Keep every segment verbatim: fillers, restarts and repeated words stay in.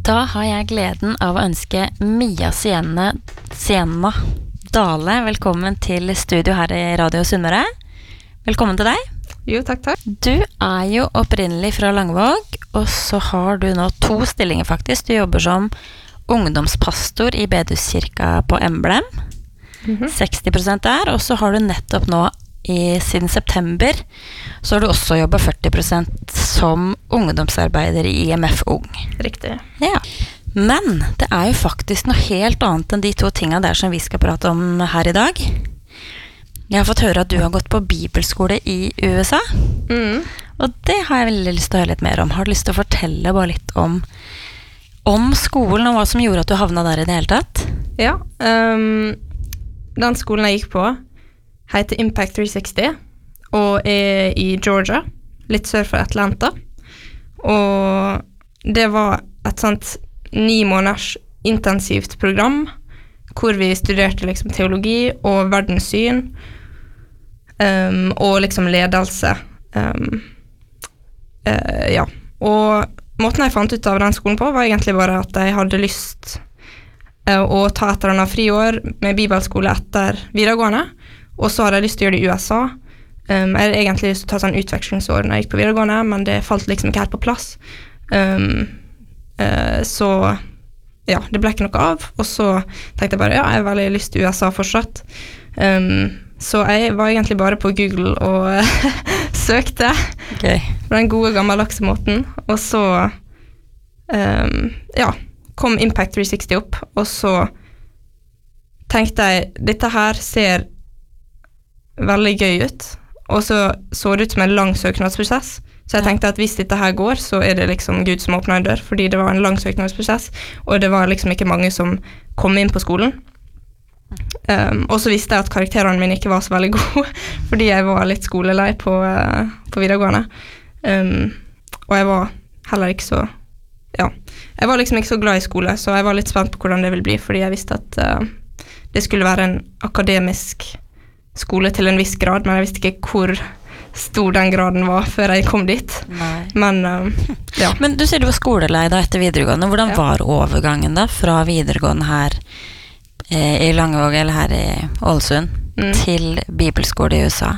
Da har jeg gleden av å ønske Mia Sienna, Sienna Dale velkommen til studio her i Radio Sunnmøre. Velkommen til deg. Jo, takk, takk. Du er jo opprinnelig fra Langvåg, og så har du nå to stillinger faktisk. Du jobber som ungdomspastor i Bedehuskirka på Emblem. Mm-hmm. seksti prosent der, og så har du nettopp nå i, siden september, så har du også jobbet førti prosent som ungdomsarbeider i I M F Ung. Riktig. Ja. Men det er jo faktisk noe helt annet enn de to tingene der som vi skal prate om her i dag. Jeg har fått høre at du har gått på bibelskole i U S A, Mm. og det har jeg veldig lyst til å høre litt mer om. Har du lyst til å fortelle bare litt om, om skolen og hva som gjorde at du havna der i det hele tatt? Ja, um, den skolen jeg gikk på heter Impact tre seksti, og er i Georgia, litt sør for Atlanta. Og det var et sånt ni måneders intensivt program, hvor vi studerte liksom teologi og verdenssyn, um, og liksom ledelse. Um, uh, ja, og måten jeg fant ut av den skolen på var egentlig bare at jeg hadde lyst uh, å ta et eller annet friår med bibelskole etter videregående, og så hadde jeg lyst til å gjøre det i U S A. Um, jeg hadde egentlig lyst til å ta sånn utvekslingsår når jeg gikk på videregående, men det falt liksom ikke helt på plass. Um, uh, så ja, det ble ikke noe av, og så tenkte jeg bare, ja, jeg har veldig lyst til U S A fortsatt. Um, så jeg var egentlig bare på Google og søkte Okay. på den gode gammeldagse måten, og så um, ja, kom Impact tre seksti opp, og så tenkte jeg, dette her ser veldig gøy ut, og så så det ut som en lang søknadsprosess, så jeg tenkte at hvis dette her går, så er det liksom Gud som åpner en dør, fordi det var en lang søknadsprosess, og det var liksom ikke mange som kom inn på skolen. Um, og så visste jeg at karakterene mine ikke var så veldig gode, fordi jeg var litt skolelei på, uh, på videregående. Um, og jeg var heller ikke så, ja, jeg var liksom ikke så glad i skole, så jeg var litt spent på hvordan det ville bli, fordi jeg visste at uh, det skulle være en akademisk skole til en viss grad, men jeg visste ikke hvor stor den graden var før jeg kom dit. Nei. Men, um, ja. Men du sier du var skolelei da etter videregående. Hvordan Ja. var overgangen da fra videregående her eh, i Langvåg eller her i Ålesund Mm. til bibelskole i U S A?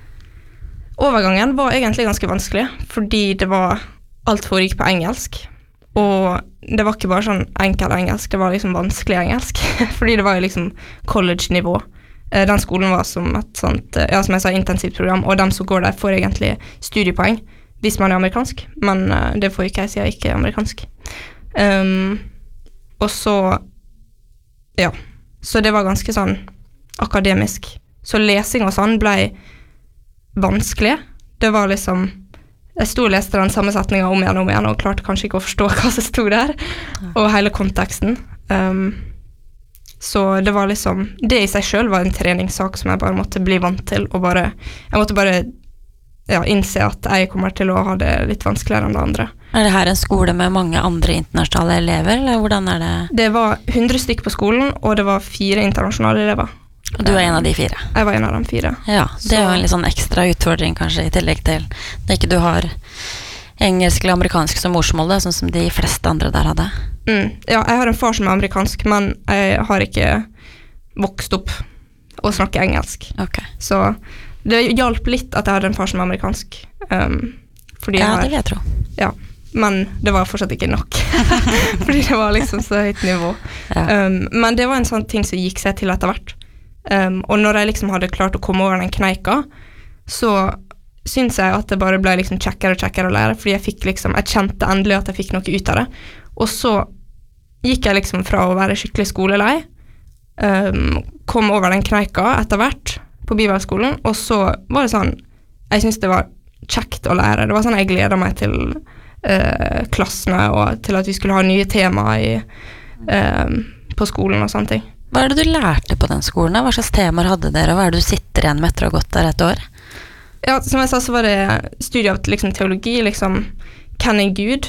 Overgangen var egentlig ganske vanskelig, fordi det var alt foregikk på engelsk, og det var ikke bare sånn enkel engelsk, det var liksom vanskelig engelsk, fordi det var jo liksom college-nivå. Eh, Den skolen var som et sånt, eh, ja, som jeg sa, intensivt program, og de som går der får egentlig studiepoeng hvis man er amerikansk, men eh, det får ikke jeg, siden jeg ikke er amerikansk. Um, og så, ja, så det var ganske sånn akademisk. Så lesing og sånn ble vanskelig. Det var liksom, jeg stod og leste den samme setningen om igjen og om igjen, og klarte kanskje ikke å forstå hva som stod der, og hele konteksten. Um, så det var liksom, det i seg selv var en treningssak som jeg bare måtte bli vant til, og bare, jeg måtte bare ja, innse at jeg kommer til å ha det litt vanskeligere enn det andre. Er det her en skole med mange andre internasjonale elever, eller hvordan er det? Det var hundre stykk på skolen, og det var fire internasjonale elever. Og du er en av de fire? Jeg var en av de fire. Ja, det er jo Så- en litt sånn ekstra utfordring kanskje i tillegg til det ikke du har engelsk eller amerikansk som morsmål, da, sånn som de fleste andre der hadde. Mm. Ja, jeg har en far som er amerikansk, men jeg har ikke vokst opp og snakke engelsk. Ok. Så det hjalp litt at jeg hadde en far som er amerikansk. Um, fordi jeg Ja, har, det vil jeg tro. ja, men det var fortsatt ikke nok. fordi det var liksom så høyt nivå. Ja. Um, men det var en sånn ting som gikk seg til etter hvert. Um, og når jeg liksom hadde klart å komme over den kneika, så synes jeg at det bare ble liksom kjekkere og kjekkere å lære, fordi jeg fikk liksom, jeg kjente endelig at jeg fikk noe ut av det. Og så gikk jeg liksom fra å være skikkelig skolelei, um, kom over den kneika etter hvert på bibelskolen, og så var det sånn, jeg synes det var kjekt å lære. Det var sånn jeg gleder meg til uh, klassene, og til at vi skulle ha nye temaer i, um, på skolen og sånne ting. Hva er det du lærte på den skolen da? Hva slags temaer hadde dere, og hva er det du sitter igjen med etter å ha gått der et år? Ja, som jeg sa, så var det studie av liksom, teologi, liksom, hvem er Gud,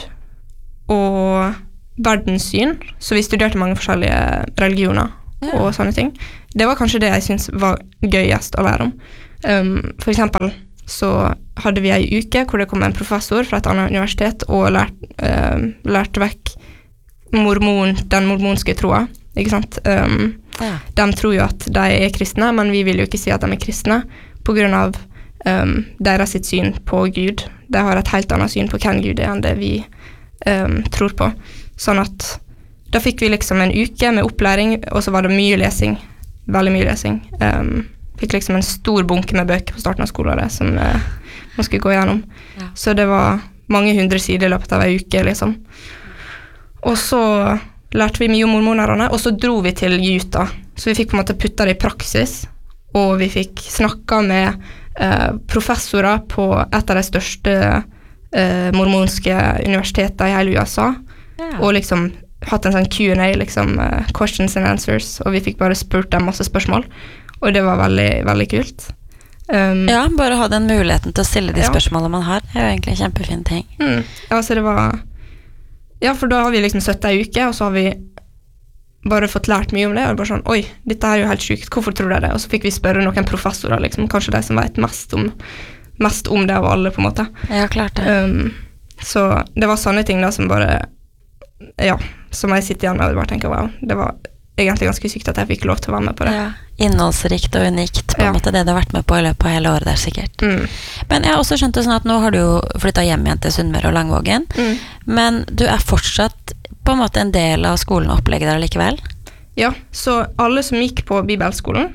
og verdenssyn, så vi studerte mange forskjellige religioner Ja. og sånne ting. Det var kanskje det jeg synes var gøyest å lære om. Um, for eksempel så hadde vi en uke hvor det kom en professor fra et annet universitet og lært, uh, lærte vekk mormon, den mormonske troa, ikke sant? Um, Ja. De tror jo at de er kristne, men vi vil jo ikke si at de er kristne på grunn av um, deres sitt syn på Gud. De har et helt annet syn på hvem Gud er enn det vi um, tror på. Sånn at da fikk vi liksom en uke med opplæring, og så var det mye lesing. Veldig mye lesing. Um, fikk liksom en stor bunke med bøker på starten av skoleåret som uh, man skulle gå gjennom. Ja. Så det var mange hundre sider i løpet av en uke, liksom. Og så lærte vi mye om mormonerne, og så dro vi til Utah. Så vi fikk på en måte putta det i praksis, og vi fikk snakka med uh, professorer på et av de største uh, mormonske universitetene i hele U S A, ja. Og liksom hatt en sånn Q and A, liksom, uh, questions and answers, og vi fikk bare spurt dem masse spørsmål, og det var veldig, veldig kult. Um, ja, bare ha den muligheten til å stille de ja. spørsmålene man har, det er jo egentlig en kjempefin ting. Mm. Ja, så det var... Ja, for da har vi liksom søtt en uke, og så har vi bare fått lært mye om det, og det bare sånn, oi, dette er jo helt sykt, hvorfor tror jeg det? Og så fikk vi spørre noen professorer, liksom, kanskje de som vet mest om, mest om det av alle, på en måte. Ja, klart det. Um, så det var sånne ting da som bare... Ja, som jeg sitter igjen med og bare tenker, wow, det var egentlig ganske sykt at jeg fikk lov til å være med på det. Ja, innholdsrikt og unikt, på en ja. måte det du har vært med på i løpet av hele året der, sikkert. Mm. Men jeg har også skjønt det sånn at nå har du jo flyttet hjem igjen til Sunnmøre og Langvågen, mm. men du er fortsatt på en måte en del av skolen og opplegget der likevel? Ja, så alle som gikk på bibelskolen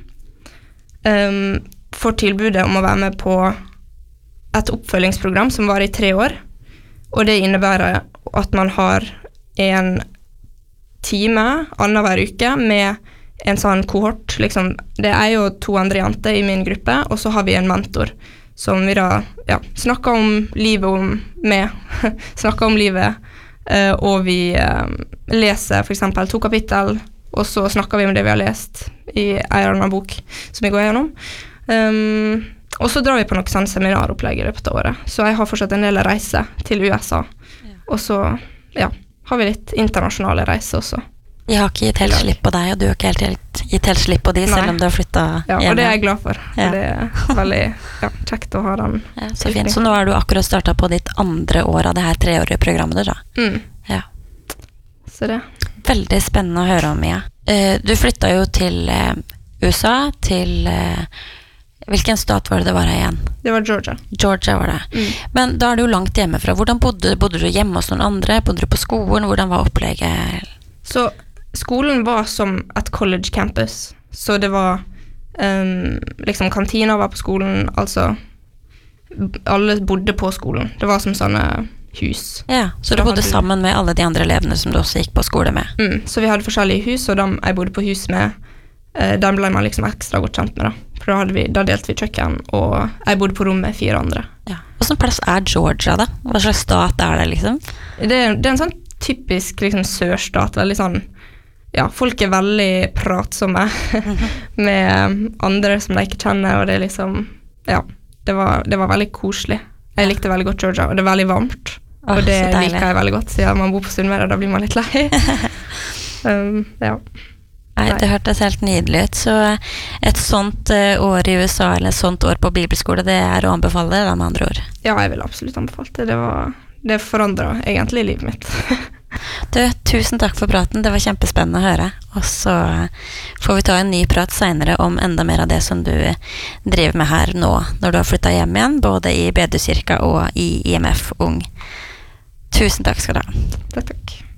um, får tilbudet om å være med på et oppfølgingsprogram som var i tre år, og det innebærer at man har en time annenhver uke med en sånn kohort, liksom. Det er jo to andre jenter i min gruppe, og så har vi en mentor som vi da ja, snakker om livet om med, snakker om livet, uh, og vi uh, leser for eksempel to kapittel, og så snakker vi om det vi har lest i en eller annen bok som vi går gjennom. Um, og så drar vi på noe sånn seminaropplegg i løpet av året, så jeg har fortsatt en del reise til U S A, ja. Og så, ja, har vi litt internasjonale reiser også. Jeg har ikke gitt helt slipp på deg, og du har ikke helt gitt helt slipp på de, Nei. Selv om du har flyttet ja, hjemme. Og det er jeg glad for. For ja. Det er veldig ja, kjekt å ha den. Ja, så fint. Så nå har du akkurat startet på ditt andre år av det her treårige programmet, da. Mm. Ja. Så det. Veldig spennende å høre om, Mia. Uh, du flyttet jo til uh, U S A, til... Uh, hvilken stat var det det var her igjen? Det var Georgia. Georgia var det. Mm. Men da er du jo langt hjemmefra. Hvordan bodde, bodde du hjemme hos noen andre? Bodde du på skolen? Hvordan var opplegget? Så skolen var som et college campus. Så det var um, liksom kantina var på skolen, altså alle bodde på skolen. Det var som sånne hus. Ja, så, så du bodde sammen med alle de andre elevene som du også gikk på skole med? Mm, så vi hadde forskjellige hus, og dem jeg bodde på hus med, uh, dem ble man liksom ekstra godt kjent med da. For da, hadde vi, da delte vi kjøkken, og jeg bodde på rom med fire andre. Ja. Hvordan plass er Georgia da? Hva slags stat er det liksom? Det, det er en sånn typisk liksom, sørstat, veldig sånn, ja, folk er veldig pratsomme med andre som de ikke kjenner, og det er liksom, ja, det var, det var veldig koselig. Jeg likte veldig godt Georgia, og det er veldig varmt, oh, og det liker jeg veldig godt, siden man bor på Sunnmøre, da blir man litt lei. um, ja. Nei, det hørtes helt nydelig ut, så et sånt uh, år i U S A, eller et sånt år på bibelskole, det er å anbefale det, da, med andre ord. Ja, jeg vil absolutt anbefale det. Det, var, det forandret egentlig livet mitt. Du, tusen takk for praten, det var kjempespennende å høre, og så får vi ta en ny prat senere om enda mer av det som du driver med her nå, når du har flyttet hjem igjen, både i Bedehuskirka og i I M F Ung. Tusen takk skal du ha. Takk, takk.